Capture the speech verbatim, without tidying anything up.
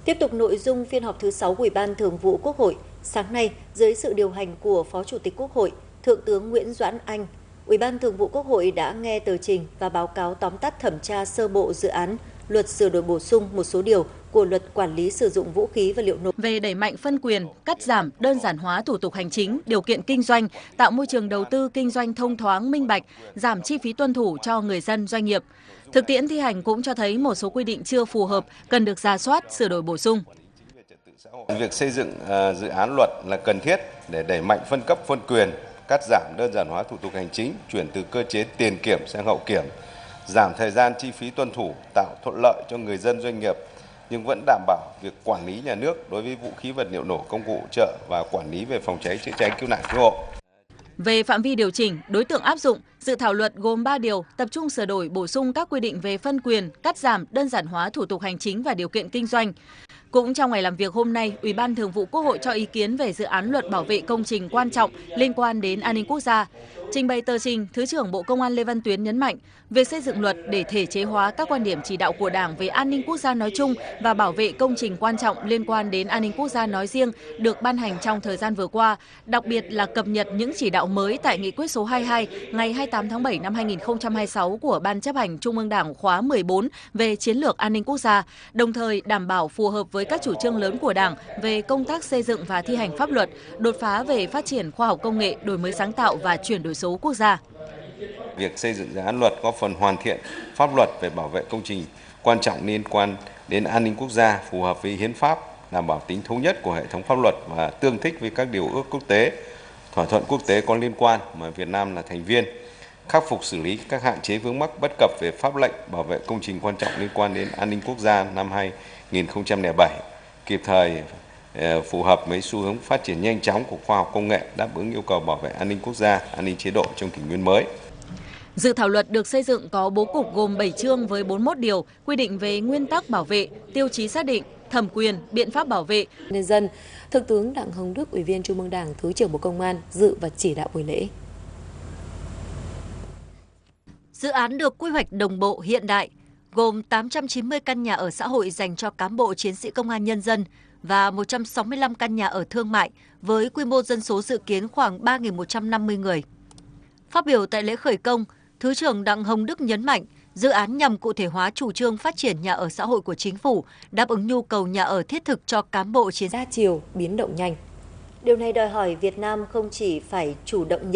Tiếp tục nội dung phiên họp thứ sáu của Ủy ban Thường vụ Quốc hội, sáng nay, dưới sự điều hành của Phó Chủ tịch Quốc hội, Thượng tướng Nguyễn Doãn Anh, Ủy ban Thường vụ Quốc hội đã nghe tờ trình và báo cáo tóm tắt thẩm tra sơ bộ dự án Luật sửa đổi bổ sung một số điều của Luật Quản lý sử dụng vũ khí và liệu nổ về đẩy mạnh phân quyền, cắt giảm, đơn giản hóa thủ tục hành chính, điều kiện kinh doanh, tạo môi trường đầu tư kinh doanh thông thoáng, minh bạch, giảm chi phí tuân thủ cho người dân, doanh nghiệp. Thực tiễn thi hành cũng cho thấy một số quy định chưa phù hợp, cần được rà soát, sửa đổi bổ sung. Việc xây dựng dự án luật là cần thiết để đẩy mạnh phân cấp phân quyền, cắt giảm đơn giản hóa thủ tục hành chính, chuyển từ cơ chế tiền kiểm sang hậu kiểm, giảm thời gian chi phí tuân thủ, tạo thuận lợi cho người dân doanh nghiệp, nhưng vẫn đảm bảo việc quản lý nhà nước đối với vũ khí vật liệu nổ, công cụ hỗ trợ và quản lý về phòng cháy chữa cháy cứu nạn cứu hộ. Về phạm vi điều chỉnh, đối tượng áp dụng, dự thảo luật gồm ba điều, tập trung sửa đổi bổ sung các quy định về phân quyền, cắt giảm, đơn giản hóa thủ tục hành chính và điều kiện kinh doanh. Cũng trong ngày làm việc hôm nay, Ủy ban Thường vụ Quốc hội cho ý kiến về dự án luật bảo vệ công trình quan trọng liên quan đến an ninh quốc gia. Trình bày tờ trình, Thứ trưởng Bộ Công an Lê Văn Tuyến nhấn mạnh, việc xây dựng luật để thể chế hóa các quan điểm chỉ đạo của Đảng về an ninh quốc gia nói chung và bảo vệ công trình quan trọng liên quan đến an ninh quốc gia nói riêng được ban hành trong thời gian vừa qua, đặc biệt là cập nhật những chỉ đạo mới tại Nghị quyết số hai mươi hai ngày hai mươi tám tháng bảy năm hai nghìn không trăm hai mươi sáu của Ban chấp hành Trung ương Đảng khóa mười bốn về chiến lược an ninh quốc gia, đồng thời đảm bảo phù hợp với các chủ trương lớn của Đảng về công tác xây dựng và thi hành pháp luật, đột phá về phát triển khoa học công nghệ, đổi mới sáng tạo và chuyển đổi số quốc gia. Việc xây dựng dự án luật góp phần hoàn thiện pháp luật về bảo vệ công trình quan trọng liên quan đến an ninh quốc gia phù hợp với hiến pháp, đảm bảo tính thống nhất của hệ thống pháp luật và tương thích với các điều ước quốc tế, thỏa thuận quốc tế có liên quan mà Việt Nam là thành viên, khắc phục xử lý các hạn chế vướng mắc bất cập về pháp lệnh bảo vệ công trình quan trọng liên quan đến an ninh quốc gia năm hai nghìn không trăm lẻ bảy, kịp thời phù hợp với xu hướng phát triển nhanh chóng của khoa học công nghệ, đáp ứng yêu cầu bảo vệ an ninh quốc gia, an ninh chế độ trong kỷ nguyên mới. Dự thảo luật được xây dựng có bố cục gồm bảy chương với bốn mươi mốt điều, quy định về nguyên tắc bảo vệ, tiêu chí xác định, thẩm quyền, biện pháp bảo vệ. Nhân dân, Thượng tướng Đặng Hồng Đức, Ủy viên Trung ương Đảng, Thứ trưởng Bộ Công an dự và chỉ đạo buổi lễ. Dự án được quy hoạch đồng bộ hiện đại, gồm tám trăm chín mươi căn nhà ở xã hội dành cho cán bộ chiến sĩ công an nhân dân và một trăm sáu mươi lăm căn nhà ở thương mại với quy mô dân số dự kiến khoảng ba nghìn một trăm năm mươi người. Phát biểu tại lễ khởi công, Thứ trưởng Đặng Hồng Đức nhấn mạnh, dự án nhằm cụ thể hóa chủ trương phát triển nhà ở xã hội của chính phủ, đáp ứng nhu cầu nhà ở thiết thực cho cán bộ chiến sĩ. Đa chiều, biến động nhanh. Điều này đòi hỏi Việt Nam không chỉ phải chủ động